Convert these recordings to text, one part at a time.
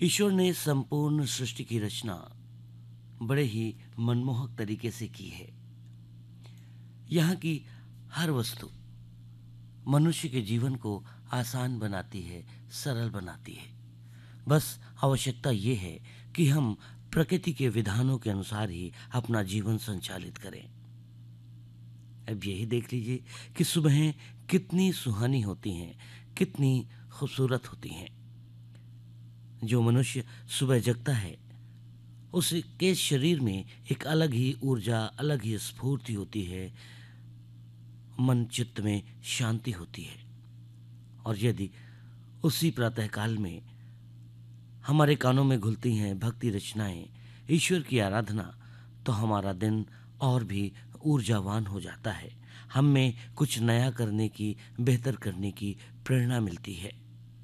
ईश्वर ने संपूर्ण सृष्टि की रचना बड़े ही मनमोहक तरीके से की है। यहाँ की हर वस्तु मनुष्य के जीवन को आसान बनाती है, सरल बनाती है। बस आवश्यकता ये है कि हम प्रकृति के विधानों के अनुसार ही अपना जीवन संचालित करें। अब यही देख लीजिए कि सुबहें कितनी सुहानी होती हैं, कितनी खूबसूरत होती हैं। जो मनुष्य सुबह जगता है उसके शरीर में एक अलग ही ऊर्जा, अलग ही स्फूर्ति होती है, मन चित्त में शांति होती है। और यदि उसी प्रातःकाल में हमारे कानों में घुलती हैं भक्ति रचनाएं, ईश्वर की आराधना, तो हमारा दिन और भी ऊर्जावान हो जाता है। हम में कुछ नया करने की, बेहतर करने की प्रेरणा मिलती है।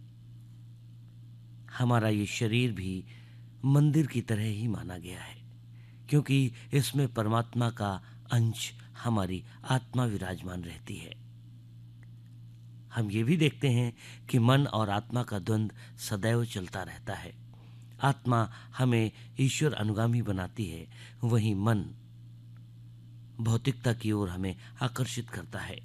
हमारा ये शरीर भी मंदिर की तरह ही माना गया है, क्योंकि इसमें परमात्मा का अंश, हमारी आत्मा विराजमान रहती है। हम ये भी देखते हैं कि मन और आत्मा का द्वंद्व सदैव चलता रहता है। आत्मा हमें ईश्वर अनुगामी बनाती है, वहीं मन भौतिकता की ओर हमें आकर्षित करता है।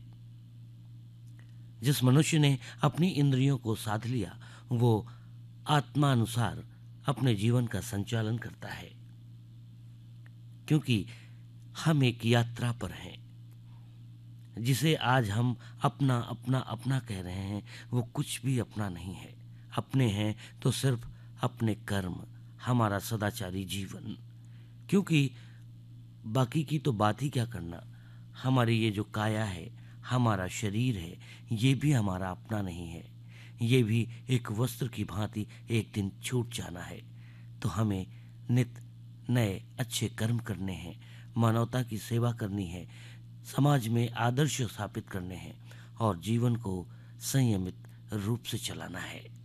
जिस मनुष्य ने अपनी इंद्रियों को साध लिया, वो आत्मानुसार अपने जीवन का संचालन करता है, क्योंकि हम एक यात्रा पर हैं। जिसे आज हम अपना अपना अपना कह रहे हैं, वो कुछ भी अपना नहीं है। अपने हैं तो सिर्फ अपने कर्म, हमारा सदाचारी जीवन। क्योंकि बाकी की तो बात ही क्या करना। हमारी ये जो काया है, हमारा शरीर है, ये भी हमारा अपना नहीं है। ये भी एक वस्त्र की भांति एक दिन छूट जाना है। तो हमें नित नए अच्छे कर्म करने हैं, मानवता की सेवा करनी है, समाज में आदर्श स्थापित करने हैं और जीवन को संयमित रूप से चलाना है।